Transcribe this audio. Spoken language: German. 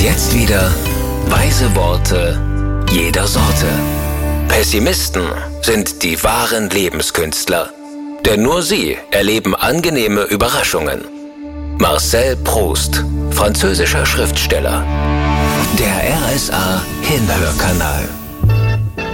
jetzt wieder weise Worte jeder Sorte. Pessimisten sind die wahren Lebenskünstler, denn nur sie erleben angenehme Überraschungen. Marcel Proust, französischer Schriftsteller. Der RSA Hinhörkanal.